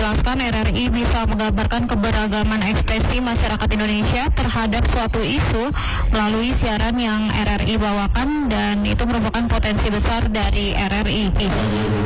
menjelaskan RRI bisa menggambarkan keberagaman ekspresi masyarakat Indonesia terhadap suatu isu melalui siaran yang RRI bawakan, dan itu merupakan potensi besar dari RRI.